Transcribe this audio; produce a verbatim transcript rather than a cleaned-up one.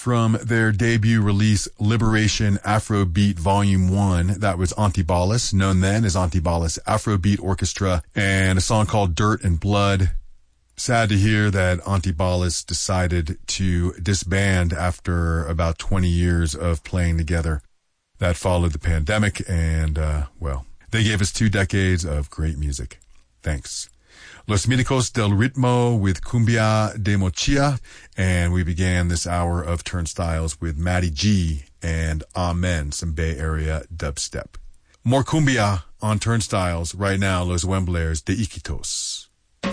from their debut release, Liberation Afrobeat Volume one. That was Antibalas, known then as Antibalas Afrobeat Orchestra, and a song called Dirt and Blood. Sad to hear that Antibalas decided to disband after about twenty years of playing together. That followed the pandemic, and, uh, well, they gave us two decades of great music. Thanks. Los Médicos del Ritmo with Cumbia de Mochila, and we began this hour of Turnstiles with Matty G and Amen, some Bay Area dubstep. More cumbia on Turnstiles right now, Los Wemblers de Iquitos.